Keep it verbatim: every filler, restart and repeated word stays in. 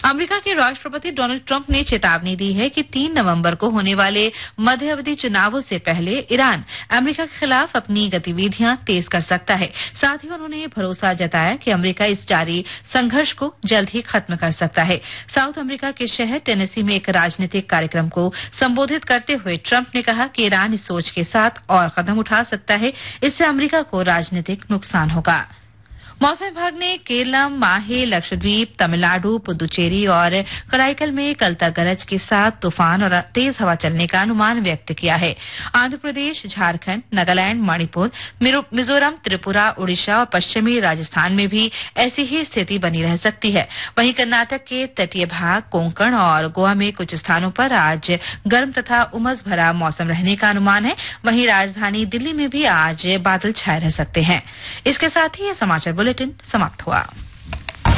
America के राष्ट्रपति Donald Trump ने चेतावनी दी है कि तीन नवंबर को होने वाले मध्यावधि चुनावों से पहले ईरान अमेरिका के खिलाफ अपनी गतिविधियां तेज कर सकता है। साथ ही उन्होंने भरोसा जताया कि अमेरिका इस जारी संघर्ष को जल्द ही खत्म कर सकता है। साउथ अमेरिका के शहर टेनेसी में एक राजनीतिक कार्यक्रम को संबोधित करते हुए ट्रंप ने कहा कि ईरान इस सोच के साथ और कदम उठा सकता है, इससे अमेरिका को राजनीतिक नुकसान होगा। मौसम विभाग ने केरलम, माहे, लक्षद्वीप, तमिलनाडु, पुदुचेरी और कराईकल में कल तक गरज के साथ तूफान और तेज हवा चलने का अनुमान व्यक्त किया है। आंध्र प्रदेश, झारखंड, नागालैंड, मणिपुर, मिजोरम, त्रिपुरा, उड़ीसा और पश्चिमी राजस्थान में भी ऐसी ही स्थिति बनी रह सकती है। वहीं कर्नाटक के तटीय भाग, कोंकण और गोवा में कुछ स्थानों पर आज गर्म तथा उमस भरा मौसम रहने का अनुमान है। वहीं राजधानी दिल्ली में भी आज बादल छाए रह सकते हैं। इसके साथ ही यह समाचार बुलेटिन समाप्त हुआ।